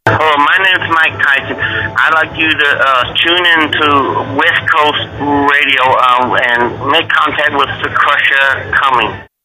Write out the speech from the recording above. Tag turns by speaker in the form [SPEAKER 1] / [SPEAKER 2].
[SPEAKER 1] Oh, my name's Mike Tyson. I'd like you to tune in to West Coast Radio and make contact with the Crusher Cumming.